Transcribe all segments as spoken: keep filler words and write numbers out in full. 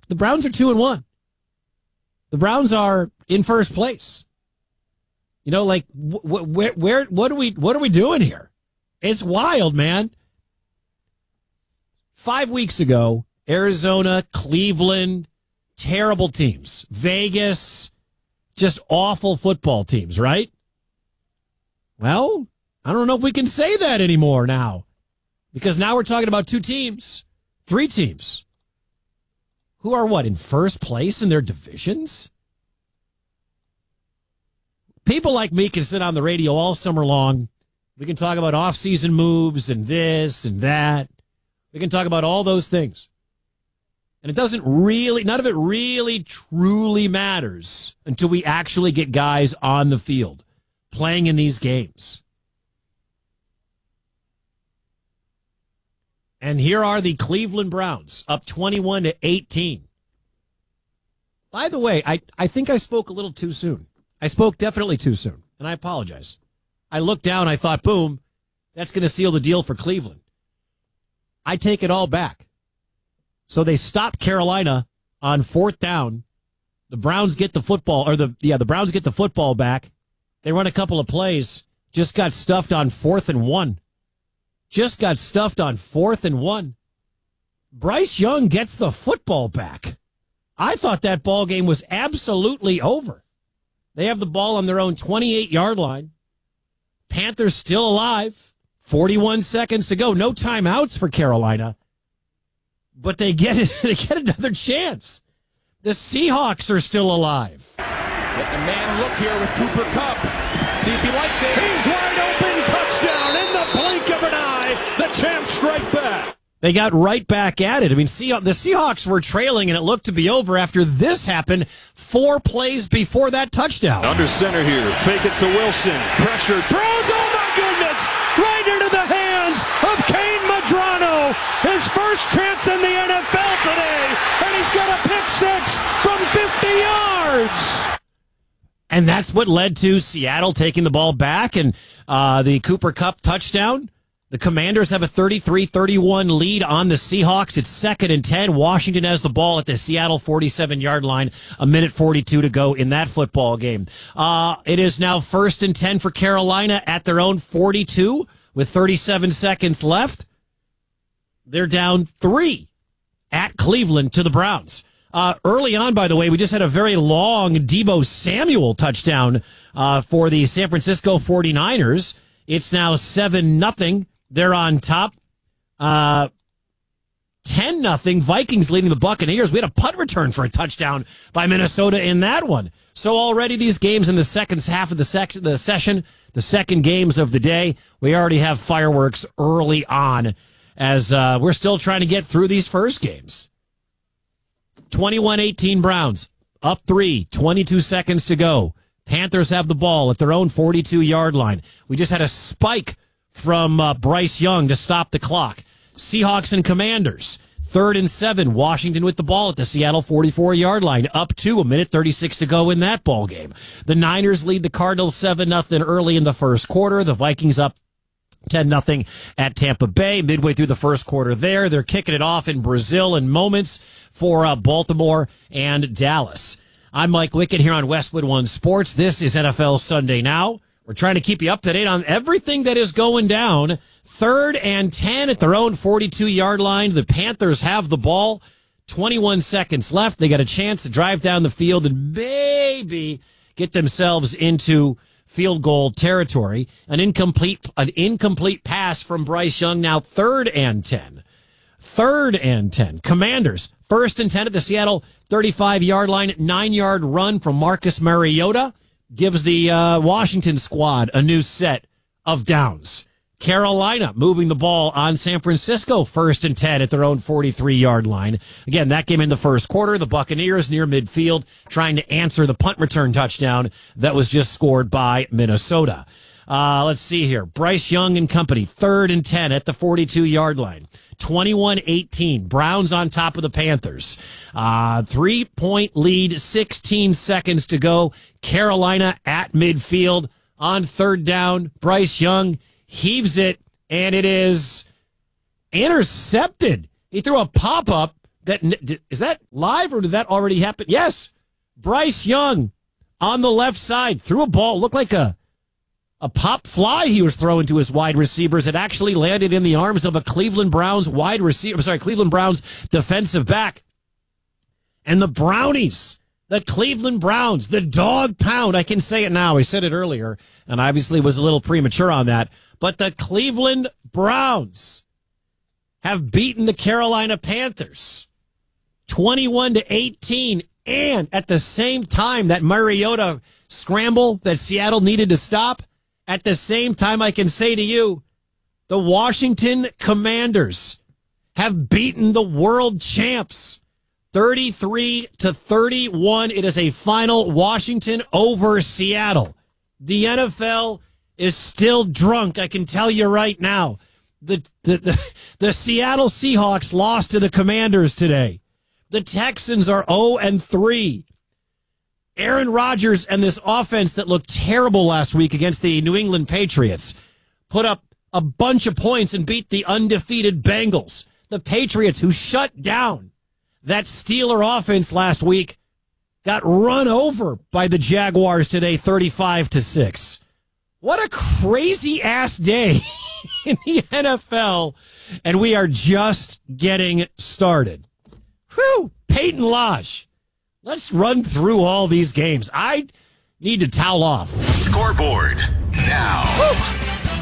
The Browns are two and one. The Browns are in first place. You know, like wh- wh- where, where, what are we, what are we doing here? It's wild, man. Five weeks ago, Arizona, Cleveland, terrible teams. Vegas, just awful football teams, right? Well, I don't know if we can say that anymore now, because now we're talking about two teams, three teams, who are what, in first place in their divisions? People like me can sit on the radio all summer long. We can talk about off-season moves and this and that. We can talk about all those things. And it doesn't really, none of it really truly matters until we actually get guys on the field playing in these games. And here are the Cleveland Browns, up twenty-one to eighteen. By the way, I, I think I spoke a little too soon. I spoke definitely too soon, and I apologize. I looked down, I thought, boom, that's going to seal the deal for Cleveland. I take it all back. So they stop Carolina on fourth down. The Browns get the football, or the yeah, the Browns get the football back. They run a couple of plays, just got stuffed on fourth and one. Just got stuffed on fourth and one. Bryce Young gets the football back. I thought that ball game was absolutely over. They have the ball on their own twenty-eight-yard line. Panthers still alive. forty-one seconds to go. No timeouts for Carolina. But they get they get another chance. The Seahawks are still alive. Let the man look here with Cooper Kupp. See if he likes it. He's wide open. Touchdown in the blink of an eye. The champs strike back. They got right back at it. I mean, See- the Seahawks were trailing, and it looked to be over after this happened four plays before that touchdown. Under center here. Fake it to Wilson. Pressure. Throws. Oh, my goodness. Right into the hands of Kane Madrano. His first chance in the N F L today. And he's got a pick six from fifty yards. And that's what led to Seattle taking the ball back and uh, the Cooper Kupp touchdown. The Commanders have a thirty-three thirty-one lead on the Seahawks. It's second and ten. Washington has the ball at the Seattle forty-seven-yard line. A minute forty-two to go in that football game. Uh, it is now first and ten for Carolina at their own forty-two with thirty-seven seconds left. They're down three at Cleveland to the Browns. Uh, early on, by the way, we just had a very long Deebo Samuel touchdown uh, for the San Francisco forty-niners. It's now seven nothing. They're on top. Uh, ten nothing. Vikings leading the Buccaneers. We had a punt return for a touchdown by Minnesota in that one. So already these games in the second half of the, sec- the session, the second games of the day, we already have fireworks early on as uh, we're still trying to get through these first games. twenty-one eighteen Browns. Up three. twenty-two seconds to go. Panthers have the ball at their own forty-two-yard line. We just had a spike from uh, Bryce Young to stop the clock. Seahawks and Commanders. Third and seven. Washington with the ball at the Seattle forty-four-yard line. Up two. A minute thirty-six to go in that ball game. The Niners lead the Cardinals seven nothing early in the first quarter. The Vikings up ten nothing at Tampa Bay. Midway through the first quarter there. They're kicking it off in Brazil in moments for uh, Baltimore and Dallas. I'm Mike Wickett here on Westwood One Sports. This is N F L Sunday Now. We're trying to keep you up to date on everything that is going down. Third and ten at their own forty-two-yard line. The Panthers have the ball. twenty-one seconds left. They got a chance to drive down the field and maybe get themselves into field goal territory. An incomplete, an incomplete pass from Bryce Young. Now third and ten. Third and ten. Commanders. First and ten at the Seattle thirty-five-yard line. Nine-yard run from Marcus Mariota gives the uh, Washington squad a new set of downs. Carolina moving the ball on San Francisco. First and ten at their own forty-three-yard line. Again, that game in the first quarter. The Buccaneers near midfield trying to answer the punt return touchdown that was just scored by Minnesota. Uh, let's see here. Bryce Young and company. Third and ten at the forty-two-yard line. twenty-one eighteen. Browns on top of the Panthers. Uh, three-point lead, sixteen seconds to go. Carolina at midfield on third down. Bryce Young heaves it, and it is intercepted. He threw a pop-up that is that live or did that already happen? Yes. Bryce Young on the left side threw a ball, looked like a a pop fly he was throwing to his wide receivers. It actually landed in the arms of a Cleveland Browns wide receiver. I'm sorry, Cleveland Browns defensive back. And the Brownies, the Cleveland Browns, the dog pound. I can say it now. I said it earlier, and obviously was a little premature on that. But the Cleveland Browns have beaten the Carolina Panthers twenty-one to eighteen. And at the same time, that Mariota scramble that Seattle needed to stop, at the same time, I can say to you, the Washington Commanders have beaten the world champs thirty-three to thirty-one. It is a final Washington over Seattle. The N F L is still drunk, I can tell you right now. The, the, the, the Seattle Seahawks lost to the Commanders today. The Texans are oh and three. Aaron Rodgers and this offense that looked terrible last week against the New England Patriots put up a bunch of points and beat the undefeated Bengals. The Patriots, who shut down that Steeler offense last week, got run over by the Jaguars today, thirty-five to six. What a crazy-ass day in the N F L, and we are just getting started. Whew, Peyton Lodge. Let's run through all these games. I need to towel off. Scoreboard now. Woo.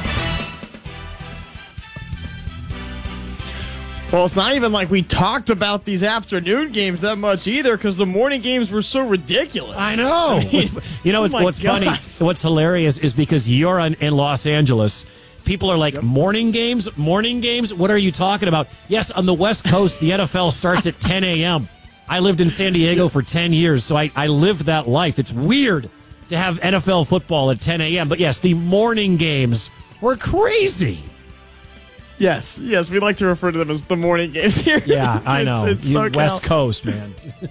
Well, it's not even like we talked about these afternoon games that much either, because the morning games were so ridiculous. I know. I mean, you know, oh it's, what's gosh. funny, what's hilarious is because you're in, in Los Angeles, people are like, yep. morning games, morning games? What are you talking about? Yes, on the West Coast, the N F L starts at ten a.m. I lived in San Diego for ten years, so I, I lived that life. It's weird to have N F L football at ten a.m. But yes, the morning games were crazy. Yes, yes, we like to refer to them as the morning games here. Yeah, I know. It's, it's you West Coast, man.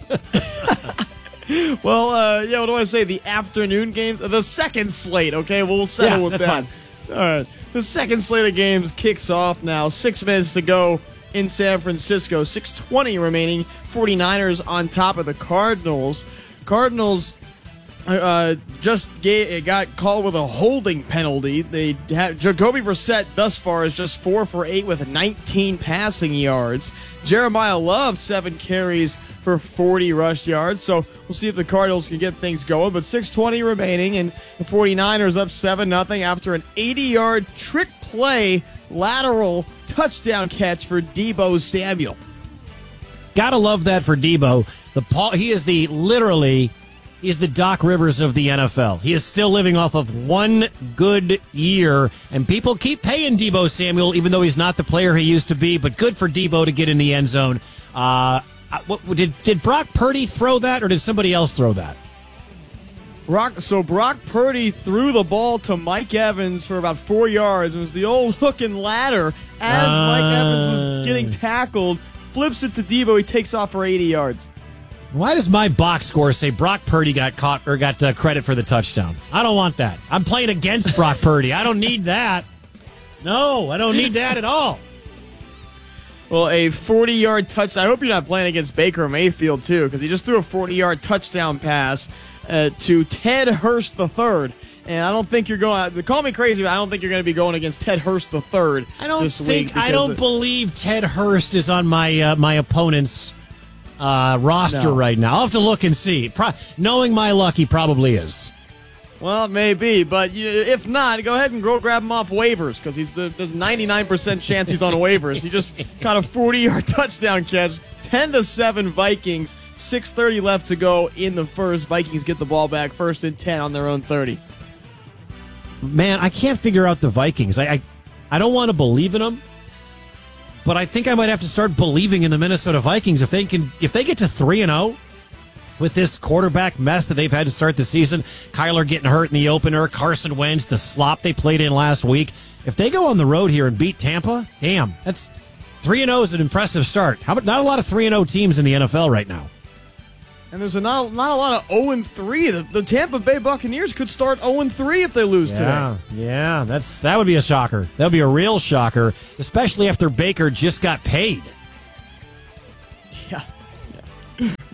Well, uh, yeah, what do I say? The afternoon games, the second slate. Okay, well, we'll settle yeah, with that's that. Fine. All right, the second slate of games kicks off now. Six minutes to go in San Francisco. six twenty remaining. forty-niners on top of the Cardinals. Cardinals uh, just gave, got called with a holding penalty. They have Jacoby Brissett thus far is just four for eight with nineteen passing yards. Jeremiah Love, seven carries for forty rush yards. So we'll see if the Cardinals can get things going. But six twenty remaining, and the forty-niners up seven nothing after an eighty-yard trick play lateral touchdown catch for Deebo Samuel. Gotta love that for Deebo. The Paul, he is the literally, he is the Doc Rivers of the N F L. He is still living off of one good year, and people keep paying Deebo Samuel, even though he's not the player he used to be. But good for Deebo to get in the end zone. Uh, what, did did Brock Purdy throw that, or did somebody else throw that? Brock, so Brock Purdy threw the ball to Mike Evans for about four yards. It was the old hook and ladder as uh, Mike Evans was getting tackled. Flips it to Deebo. He takes off for eighty yards. Why does my box score say Brock Purdy got caught or got uh, credit for the touchdown? I don't want that. I'm playing against Brock Purdy. I don't need that. No, I don't need that at all. Well, a forty-yard touchdown. I hope you're not playing against Baker Mayfield, too, because he just threw a forty-yard touchdown pass uh, to Ted Hurst the third. And I don't think you're going. Call me crazy, but I don't think you're going to be going against Ted Hurst the third. I don't this think. week I don't of, believe Ted Hurst is on my uh, my opponent's uh, roster no. right now. I'll have to look and see. Pro- knowing my luck, he probably is. Well, maybe, but you, if not, go ahead and go grab him off waivers, because he's the, there's ninety-nine percent chance he's on waivers. He just caught a forty-yard touchdown catch, ten to seven Vikings. six thirty left to go in the first. Vikings get the ball back, first and ten on their own thirty. Man, I can't figure out the Vikings. I, I, I don't want to believe in them, but I think I might have to start believing in the Minnesota Vikings if they can. If they get to three and zero with this quarterback mess that they've had to start the season, Kyler getting hurt in the opener, Carson Wentz, the slop they played in last week. If they go on the road here and beat Tampa, damn, that's three and zero is an impressive start. How about not a lot of three and zero teams in the N F L right now? And there's a not, not a lot of oh and three. The, the Tampa Bay Buccaneers could start oh and three if they lose yeah, today. Yeah, that's that would be a shocker. That would be a real shocker, especially after Baker just got paid. Yeah,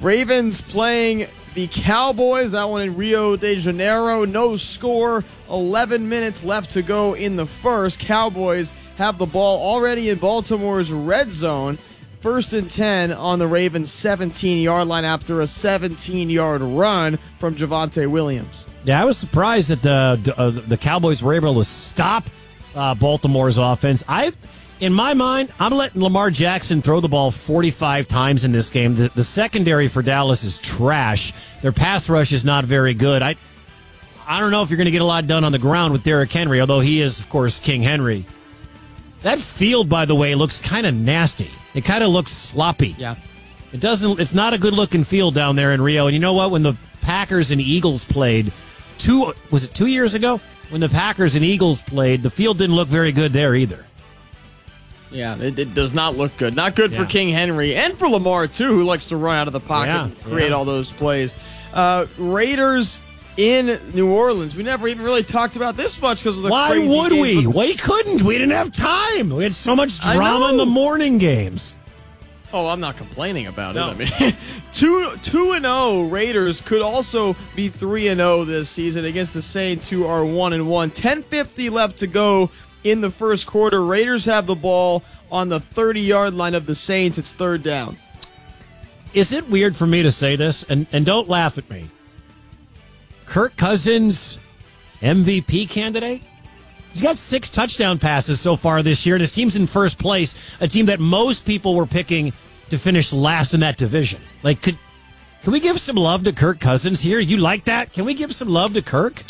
Ravens playing the Cowboys. That one in Rio de Janeiro. No score. eleven minutes left to go in the first. Cowboys have the ball already in Baltimore's red zone. First and ten on the Ravens' seventeen-yard line after a seventeen-yard run from Javonte Williams. Yeah, I was surprised that the uh, the Cowboys were able to stop uh, Baltimore's offense. I, in my mind, I'm letting Lamar Jackson throw the ball forty-five times in this game. The, the secondary for Dallas is trash. Their pass rush is not very good. I, I don't know if you're going to get a lot done on the ground with Derrick Henry, although he is, of course, King Henry. That field, by the way, looks kind of nasty. It kind of looks sloppy. Yeah. It doesn't. It's not a good-looking field down there in Rio. And you know what? When the Packers and Eagles played, two was it two years ago? When the Packers and Eagles played, the field didn't look very good there either. Yeah, it, it does not look good. Not good Yeah. for King Henry and for Lamar, too, who likes to run out of the pocket Yeah, and create yeah. all those plays. Uh, Raiders in New Orleans. We never even really talked about this much because of the Why crazy would game. we? We couldn't. We didn't have time. We had so much I drama in know. the morning games. Oh, I'm not complaining about No. it. I mean, two two and zero Raiders could also be three and zero this season against the Saints, who are one and one. ten fifty left to go in the first quarter. Raiders have the ball on the thirty-yard line of the Saints. It's third down. Is it weird for me to say this? And and don't laugh at me. Kirk Cousins, M V P candidate? He's got six touchdown passes so far this year, and his team's in first place, a team that most people were picking to finish last in that division. Like, could can we give some love to Kirk Cousins here? You like that? Can we give some love to Kirk?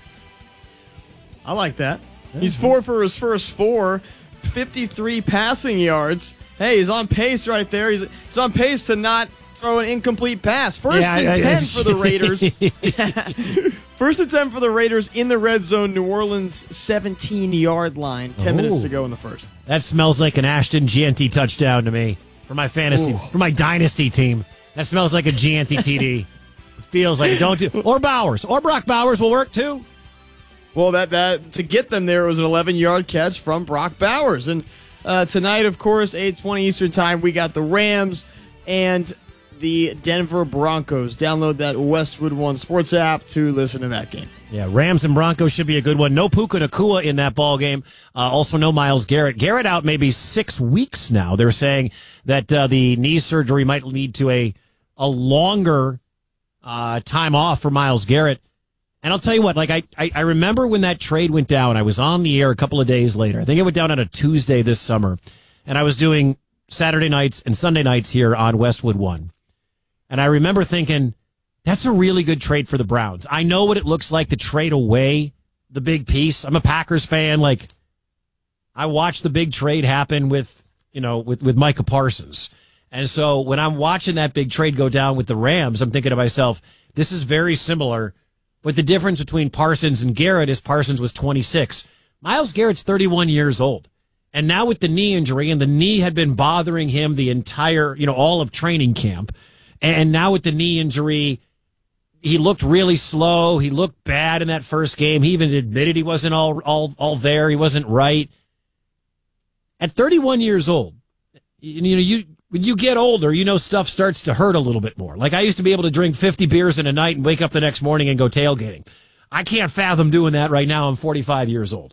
I like that. He's four for his first four, fifty-three passing yards. Hey, he's on pace right there. He's, he's on pace to not throw an incomplete pass. First Yeah, and I- I- ten for the Raiders. First and ten for the Raiders in the red zone. New Orleans seventeen-yard line. Ten Oh. minutes to go in the first. That smells like an Ashton Gianti touchdown to me for my fantasy, Ooh. for my dynasty team. That smells like a Gianti T D. It feels like it. Don't do or Bowers or Brock Bowers will work too. Well, that that to get them there was an eleven-yard catch from Brock Bowers. And uh, tonight, of course, eight twenty Eastern Time, we got the Rams and the Denver Broncos. Download that Westwood One Sports app to listen to that game. Yeah, Rams and Broncos should be a good one. No Puka Nacua in that ball game. Uh, also, no Myles Garrett. Garrett out maybe six weeks now. They're saying that uh, the knee surgery might lead to a a longer uh, time off for Myles Garrett. And I'll tell you what, like I, I, I remember when that trade went down. I was on the air a couple of days later. I think it went down on a Tuesday this summer, and I was doing Saturday nights and Sunday nights here on Westwood One. And I remember thinking, that's a really good trade for the Browns. I know what it looks like to trade away the big piece. I'm a Packers fan. Like, I watched the big trade happen with, you know, with, with Micah Parsons. And so when I'm watching that big trade go down with the Rams, I'm thinking to myself, this is very similar. But the difference between Parsons and Garrett is Parsons was twenty-six. Myles Garrett's thirty-one years old. And now with the knee injury, and the knee had been bothering him the entire, you know, all of training camp. And now with the knee injury, he looked really slow. He looked bad in that first game. He even admitted he wasn't all all all there. He wasn't right. At thirty-one years old, you, you know, you when you get older, you know, stuff starts to hurt a little bit more. Like I used to be able to drink fifty beers in a night and wake up the next morning and go tailgating. I can't fathom doing that right now. I'm forty-five years old.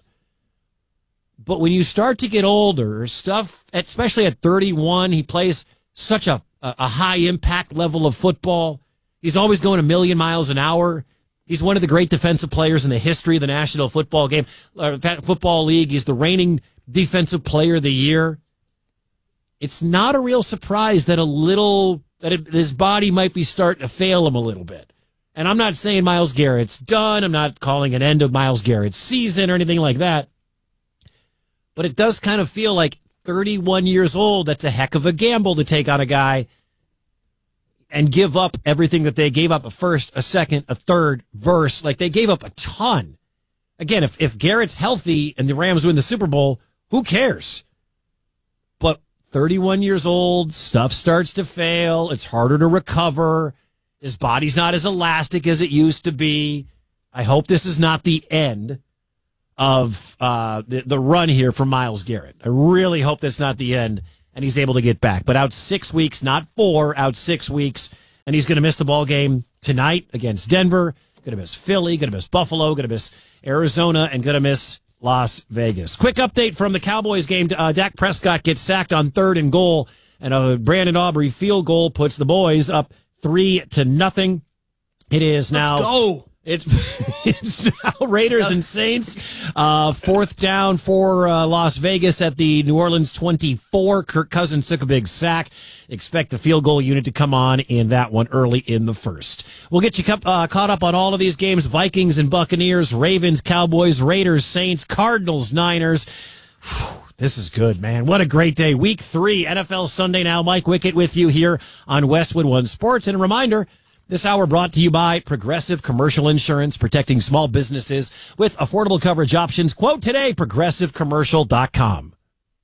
But when you start to get older, stuff, especially at thirty-one, he plays such a a high impact level of football. He's always going a million miles an hour. He's one of the great defensive players in the history of the National Football Game, uh, Football League. He's the reigning defensive player of the year. It's not a real surprise that a little that it, his body might be starting to fail him a little bit. And I'm not saying Myles Garrett's done. I'm not calling an end of Myles Garrett's season or anything like that. But it does kind of feel like thirty-one years old, that's a heck of a gamble to take on a guy and give up everything that they gave up, a first, a second, a third verse. Like, they gave up a ton. Again, if, if Garrett's healthy and the Rams win the Super Bowl, who cares? But thirty-one years old, stuff starts to fail. It's harder to recover. His body's not as elastic as it used to be. I hope this is not the end of uh, the, the run here for Myles Garrett. I really hope that's not the end and he's able to get back. But out six weeks, not four, out six weeks. and he's going to miss the ball game tonight against Denver. Going to miss Philly, going to miss Buffalo, going to miss Arizona, and going to miss Las Vegas. Quick update from the Cowboys game. Uh, Dak Prescott gets sacked on third and goal, and a Brandon Aubrey field goal puts the boys up three to nothing. It is now. Let's go. It's, it's now Raiders and Saints. Uh, fourth down for uh, Las Vegas at the New Orleans twenty-four. Kirk Cousins took a big sack. Expect the field goal unit to come on in that one early in the first. We'll get you uh, caught up on all of these games. Vikings and Buccaneers, Ravens, Cowboys, Raiders, Saints, Cardinals, Niners. Whew, this is good, man. What a great day. Week three, N F L Sunday now. Mike Wickett with you here on Westwood One Sports. And a reminder, this hour brought to you by Progressive Commercial Insurance, protecting small businesses with affordable coverage options. Quote today, progressive commercial dot com.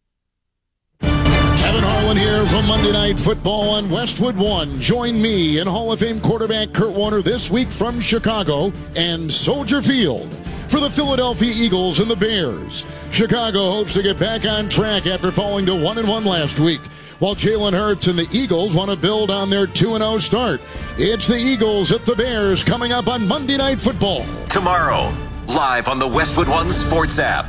Kevin Harlan here from Monday Night Football on Westwood One. Join me and Hall of Fame quarterback Kurt Warner this week from Chicago and Soldier Field for the Philadelphia Eagles and the Bears. Chicago hopes to get back on track after falling to one and one last week, while Jalen Hurts and the Eagles want to build on their two and oh start. It's the Eagles at the Bears coming up on Monday Night Football. Tomorrow, live on the Westwood One Sports app.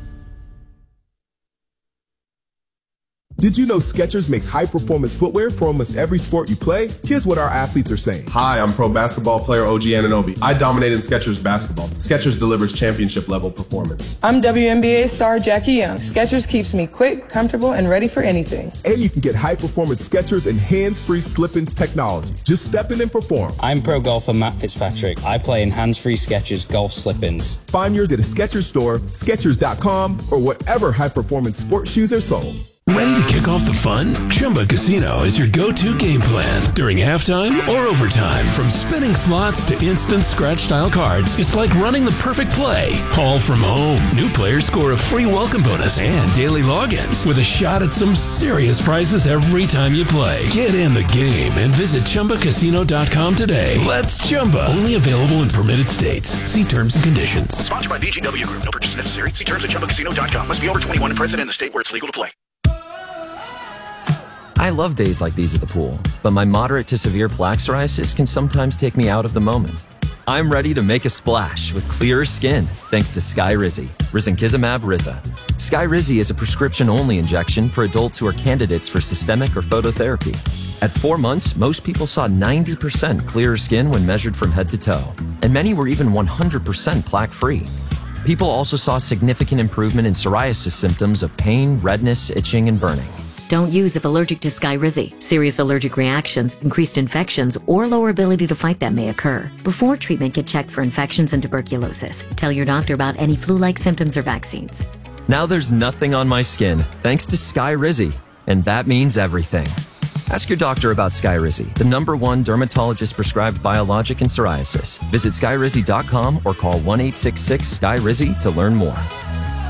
Did you know Skechers makes high-performance footwear for almost every sport you play? Here's what our athletes are saying. Hi, I'm pro basketball player O G Anunoby. I dominate in Skechers basketball. Skechers delivers championship-level performance. I'm W N B A star Jackie Young. Skechers keeps me quick, comfortable, and ready for anything. And you can get high-performance Skechers and hands-free slip-ins technology. Just step in and perform. I'm pro golfer Matt Fitzpatrick. I play in hands-free Skechers golf slip-ins. Find yours at a Skechers store, Skechers dot com, or whatever high-performance sports shoes are sold. Ready to kick off the fun? Chumba Casino is your go-to game plan during halftime or overtime. From spinning slots to instant scratch-style cards, it's like running the perfect play, all from home. New players score a free welcome bonus and daily logins with a shot at some serious prizes every time you play. Get in the game and visit Chumba Casino dot com today. Let's Chumba. Only available in permitted states. See terms and conditions. Sponsored by V G W Group. No purchase necessary. See terms at Chumba Casino dot com. Must be over twenty-one and present in the state where it's legal to play. I love days like these at the pool, but my moderate to severe plaque psoriasis can sometimes take me out of the moment. I'm ready to make a splash with clearer skin thanks to Skyrizi, risankizumab Riza. Skyrizi is a prescription-only injection for adults who are candidates for systemic or phototherapy. At four months, most people saw ninety percent clearer skin when measured from head to toe, and many were even one hundred percent plaque-free. People also saw significant improvement in psoriasis symptoms of pain, redness, itching, and burning. Don't use if allergic to Skyrizi. Serious allergic reactions, increased infections, or lower ability to fight them may occur. Before treatment, get checked for infections and tuberculosis. Tell your doctor about any flu-like symptoms or vaccines. Now there's nothing on my skin thanks to Skyrizi, and that means everything. Ask your doctor about Skyrizi, the number one dermatologist-prescribed biologic in psoriasis. Visit Skyrizi dot com or call one eight six six Skyrizi to learn more.